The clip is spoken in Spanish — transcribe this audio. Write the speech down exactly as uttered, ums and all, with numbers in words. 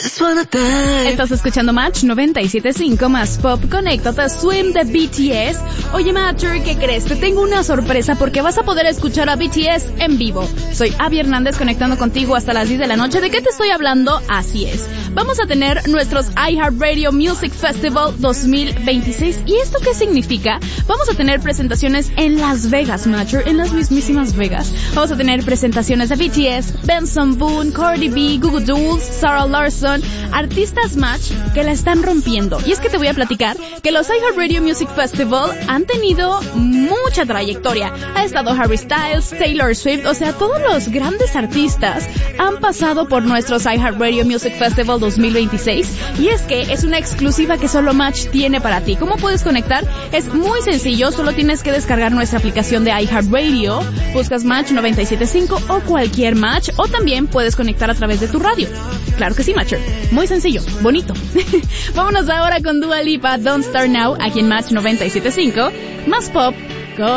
Estás escuchando Match noventa y siete punto cinco más Pop. Conéctate, Swim de B T S. Oye, Matcher, ¿qué crees? Te tengo una sorpresa porque vas a poder escuchar a B T S en vivo. Soy Abby Hernández conectando contigo hasta las diez de la noche. ¿De qué te estoy hablando? Así es. Vamos a tener nuestros iHeartRadio Music Festival dos mil veintiséis. ¿Y esto qué significa? Vamos a tener presentaciones en Las Vegas, Matcher, en las mismísimas Vegas. Vamos a tener presentaciones de B T S, Benson Boone, Cardi B, Goo Goo Dolls, Sarah Larson, artistas Match que la están rompiendo. Y es que te voy a platicar que los iHeartRadio Music Festival han tenido mucha trayectoria. Ha estado Harry Styles, Taylor Swift, o sea, todos los grandes artistas han pasado por nuestros iHeartRadio Music Festival dos mil veintiséis. Y es que es una exclusiva que solo Match tiene para ti. ¿Cómo puedes conectar? Es muy sencillo, solo tienes que descargar nuestra aplicación de iHeartRadio, buscas Match noventa y siete punto cinco o cualquier Match, o también puedes conectar a través de tu radio. Claro que sí, Matcher. Muy sencillo, bonito. Vámonos ahora con Dua Lipa, Don't Start Now, aquí en Match noventa y siete punto cinco, más Pop.